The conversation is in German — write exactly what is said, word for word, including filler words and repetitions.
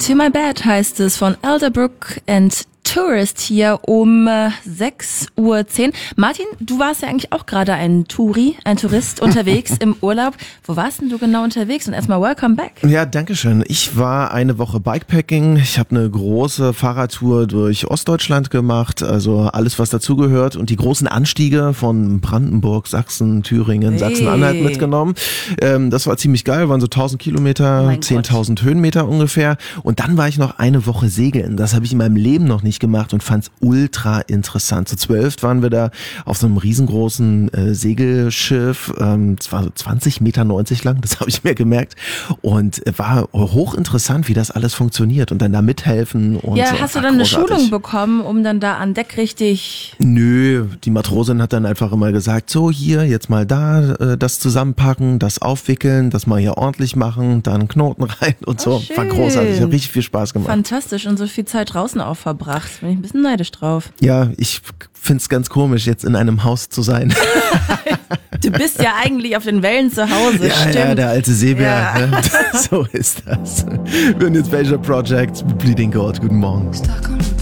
To My Bed heißt es von Elderbrook and Tourist hier um sechs Uhr zehn. Martin, du warst ja eigentlich auch gerade ein Touri, ein Tourist unterwegs im Urlaub. Wo warst denn du genau unterwegs? Und erstmal welcome back. Ja, danke schön. Ich war eine Woche Bikepacking. Ich habe eine große Fahrradtour durch Ostdeutschland gemacht, also alles, was dazugehört, und die großen Anstiege von Brandenburg, Sachsen, Thüringen, hey. Sachsen-Anhalt mitgenommen. Ähm, das war ziemlich geil, waren so tausend Kilometer, oh zehntausend Höhenmeter ungefähr. Und dann war ich noch eine Woche segeln. Das habe ich in meinem Leben noch nicht gemacht und fand es ultra interessant. Zu zwölf waren wir da auf so einem riesengroßen äh, Segelschiff, ähm, es war so zwanzig Meter neunzig lang, das habe ich mir gemerkt, und war hochinteressant, wie das alles funktioniert und dann da mithelfen. Und ja, so. hast du dann großartig. Eine Schulung bekommen, um dann da an Deck richtig... Nö, die Matrosin hat dann einfach immer gesagt, so hier, jetzt mal da äh, das zusammenpacken, das aufwickeln, das mal hier ordentlich machen, dann Knoten rein und so. Oh, war großartig, hat richtig viel Spaß gemacht. Fantastisch, und so viel Zeit draußen auch verbracht. Bin ich ein bisschen neidisch drauf. Ja, ich find's ganz komisch, jetzt in einem Haus zu sein. Du bist ja eigentlich auf den Wellen zu Hause, ja, stimmt. Ja, der alte Seebär. Ja. Ne? So ist das. Wir hören jetzt Major Project, Bleeding God. Guten Morgen.